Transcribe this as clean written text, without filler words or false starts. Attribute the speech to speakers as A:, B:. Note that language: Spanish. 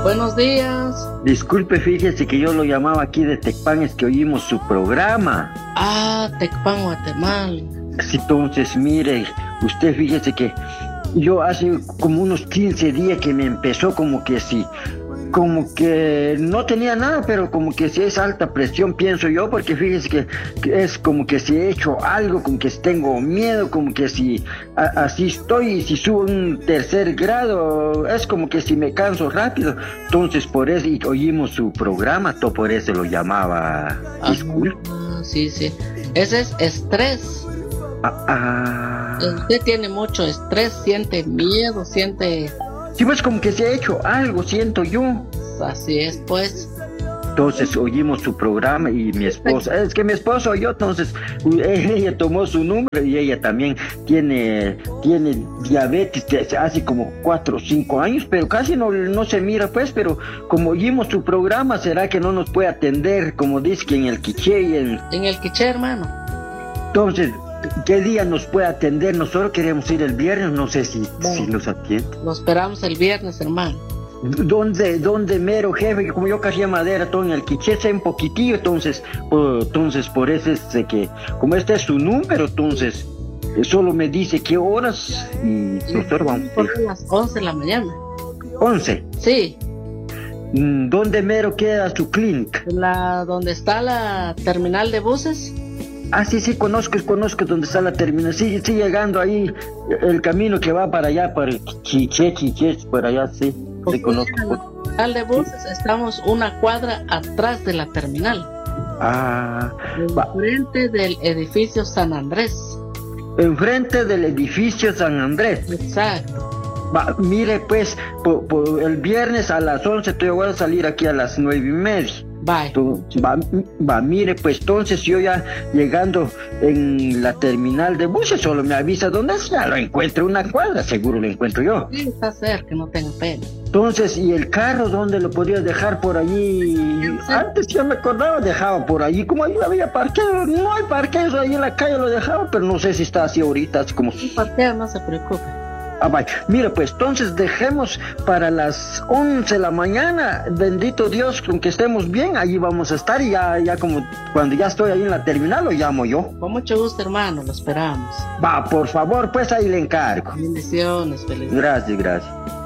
A: Buenos días.
B: Disculpe, fíjese que yo lo llamaba aquí de Tecpan, es que oímos su programa.
A: Ah, Tecpan, Guatemala.
B: Entonces, mire, usted fíjese que yo hace como unos 15 días que me empezó como que no tenía nada, pero como que si es alta presión, pienso yo, porque fíjese que es como que si he hecho algo, como que si tengo miedo, como que si así estoy, y si subo un 3er grado, es como que si me canso rápido. Entonces por eso, y oímos su programa, todo por eso lo llamaba. Disculpe.
A: Sí. Ese es estrés. Usted tiene mucho estrés, siente miedo, siente...
B: Sí, pues como que se ha hecho algo, siento yo.
A: Así es, pues.
B: Entonces oímos su programa y mi esposa, es que mi esposo oyó, entonces ella tomó su número y ella también tiene diabetes desde hace como 4 o 5 años, pero casi no se mira, pues, pero como oímos su programa, ¿será que no nos puede atender, como dice que en el Quiché y
A: en el Quiché, hermano?
B: Entonces, ¿qué día nos puede atender? Nosotros queremos ir el viernes, no sé si nos atiende.
A: Lo esperamos el viernes, hermano.
B: ¿Dónde mero, jefe? Como yo cogía madera todo en el Quiché, sé un poquitillo, entonces por eso es de que, como este es su número, entonces solo me dice qué horas y nosotros vamos
A: a las 11 de la mañana.
B: ¿11?
A: Sí.
B: ¿Dónde mero queda su clínica?
A: ¿Donde está la terminal de buses?
B: Ah, sí, conozco dónde está la terminal. Sí, llegando ahí, el camino que va para allá, para Quiché, por allá, sí. Sí, conozco.
A: En la terminal de buses estamos una cuadra atrás de la terminal. Enfrente del edificio San Andrés.
B: Enfrente del edificio San Andrés.
A: Exacto.
B: Mire, pues, por el viernes a las 11, yo voy a salir aquí a las 9:30. Mire, pues entonces yo ya llegando en la terminal de buses, solo me avisa dónde es, ya lo encuentro, una cuadra, seguro lo encuentro yo.
A: Sí, está cerca, no tenga pena.
B: Entonces, ¿y el carro dónde lo podría dejar? Por allí? Sí. Antes ya me acordaba, dejaba por allí, como ahí había parqueo, no hay parqueos ahí en la calle, lo dejaba, pero no sé si está así ahorita, así como...
A: Sí, parqueo, no se preocupe.
B: Mira, pues entonces dejemos para las 11 de la mañana, bendito Dios, con que estemos bien, allí vamos a estar, y ya como cuando ya estoy ahí en la terminal lo llamo yo.
A: Con mucho gusto, hermano, lo esperamos.
B: Por favor, pues ahí le encargo.
A: Bendiciones, felicidades.
B: Gracias.